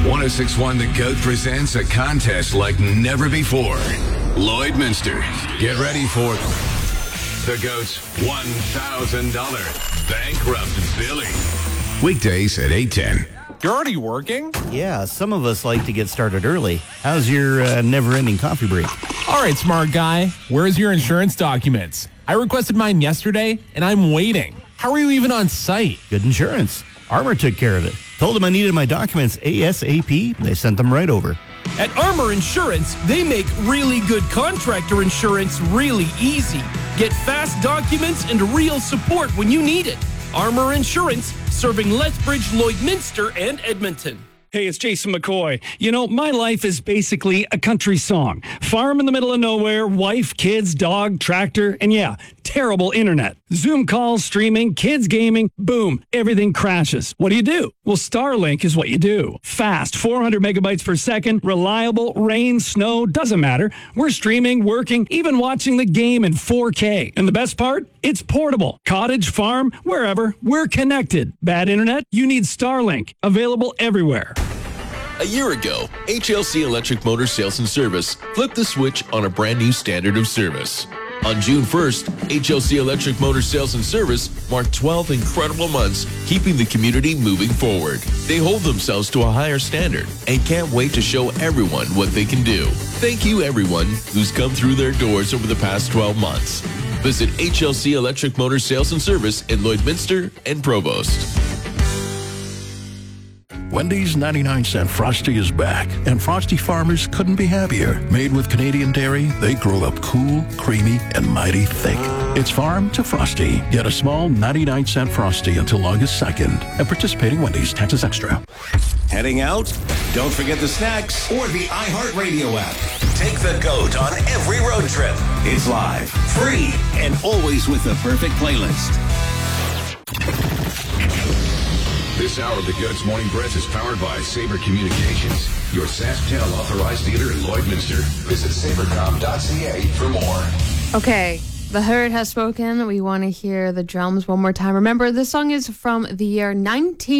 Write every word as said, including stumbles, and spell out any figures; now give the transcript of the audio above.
one oh six point one The Goat presents a contest like never before. Lloydminster, get ready for The Goat's one thousand dollars Bankrupt Billy. Weekdays at eight ten. You're already working? Yeah, some of us like to get started early. How's your uh, never-ending coffee break? All right, smart guy. Where's your insurance documents? I requested mine yesterday, and I'm waiting. How are you even on site? Good insurance. Armor took care of it. Told them I needed my documents ASAP. They sent them right over. At Armor Insurance, they make really good contractor insurance really easy. Get fast documents and real support when you need it. Armor Insurance, serving Lethbridge, Lloydminster, and Edmonton. Hey, it's Jason McCoy. You know, my life is basically a country song. Farm in the middle of nowhere, wife, kids, dog, tractor, and yeah, terrible internet. Zoom calls, streaming, kids gaming, boom, everything crashes. What do you do? Well, Starlink is what you do. Fast, four hundred megabytes per second, reliable, rain, snow, doesn't matter. We're streaming, working, even watching the game in four K. And the best part? It's portable. Cottage, farm, wherever, we're connected. Bad internet? You need Starlink. Available everywhere. A year ago, H L C Electric Motor Sales and Service flipped the switch on a brand new standard of service. On June first, H L C Electric Motor Sales and Service marked twelve incredible months keeping the community moving forward. They hold themselves to a higher standard and can't wait to show everyone what they can do. Thank you everyone who's come through their doors over the past twelve months. Visit H L C Electric Motor Sales and Service in Lloydminster and Provost. Wendy's ninety-nine cent Frosty is back, and Frosty farmers couldn't be happier. Made with Canadian dairy, they grow up cool, creamy, and mighty thick. It's farm to Frosty. Get a small ninety-nine cent Frosty until August second. At participating Wendy's, taxes extra. Heading out? Don't forget the snacks or the iHeartRadio app. Take the GOAT on every road trip. It's live, free, and always with the perfect playlist. This hour of the Goat's Morning Press is powered by Sabre Communications, your SaskTel authorized dealer in Lloydminster. Visit sabercom dot c a for more. Okay, the herd has spoken. We want to hear the drums one more time. Remember, this song is from the year nineteen